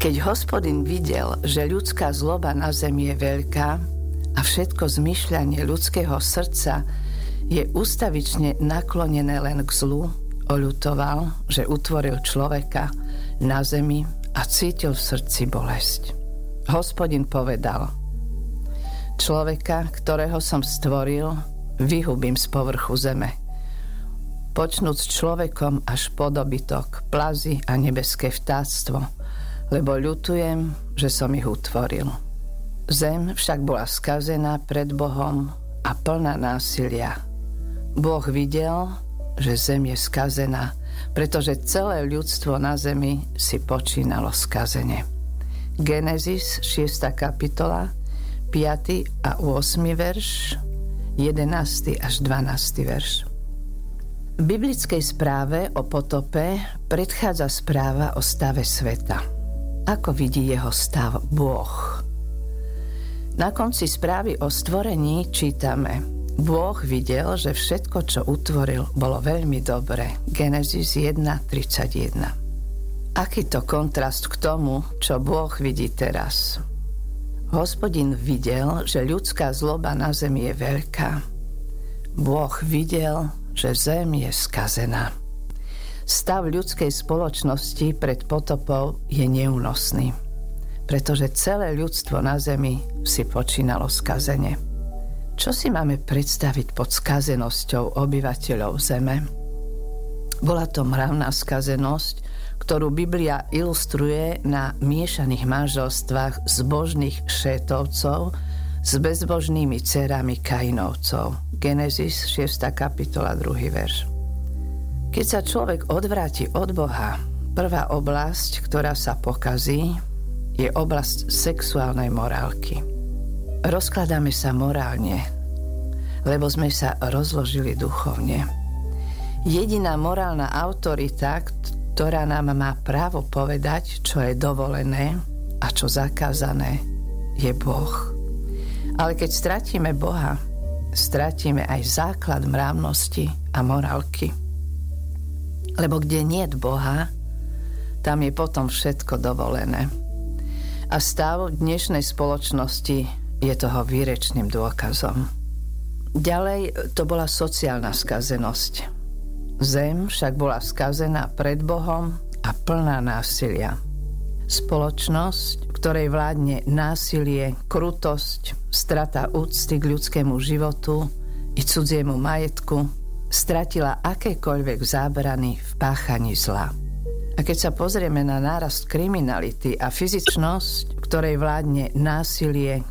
Keď Hospodin videl, že ľudská zloba na zemi je veľká a všetko zmýšľanie ľudského srdca je ustavične naklonené len k zlu, oľutoval, že utvoril človeka na zemi a cítil v srdci bolesť. Hospodin povedal: človeka, ktorého som stvoril, vyhubím z povrchu zeme. Počnúc človekom až po dobytok, plazy a nebeské vtáctvo, lebo ľutujem, že som ich utvoril. Zem však bola skazená pred Bohom a plná násilia. Boh videl, že zem je skazená, pretože celé ľudstvo na zemi si počínalo skazene. Genesis 6. kapitola, 5. a 8. verš, 11. až 12. verš. V biblickej správe o potope predchádza správa o stave sveta. Ako vidí jeho stav Boh? Na konci správy o stvorení čítame: Boh videl, že všetko, čo utvoril, bolo veľmi dobre. Genesis 1.31. Aký to kontrast k tomu, čo Boh vidí teraz? Hospodin videl, že ľudská zloba na zemi je veľká. Boh videl, že zem je skazená. Stav ľudskej spoločnosti pred potopou je neúnosný, pretože celé ľudstvo na zemi si počínalo skazene. Čo si máme predstaviť pod skazenosťou obyvateľov zeme? Bola to mravná skazenosť, ktorú Biblia ilustruje na miešaných manželstvách zbožných Šétovcov s bezbožnými dcerami Kainovcov. Genesis 6. kapitola 2. verš. Keď sa človek odvráti od Boha, prvá oblasť, ktorá sa pokazí, je oblasť sexuálnej morálky. Rozkladáme sa morálne, lebo sme sa rozložili duchovne. Jediná morálna autorita, ktorá nám má právo povedať, čo je dovolené a čo zakázané, je Boh. Ale keď stratíme Boha, stratíme aj základ mravnosti a morálky. Lebo kde niet Boha, tam je potom všetko dovolené. A stav dnešnej spoločnosti je toho výrečným dôkazom. Ďalej to bola sociálna skazenosť. Zem však bola skazená pred Bohom a plná násilia. Spoločnosť, v ktorej vládne násilie, krutosť, strata úcty k ľudskému životu i cudziemu majetku, stratila akékoľvek zábrany v páchaní zla. A keď sa pozrieme na nárast kriminality a fyzičnosť, v ktorej vládne násilie,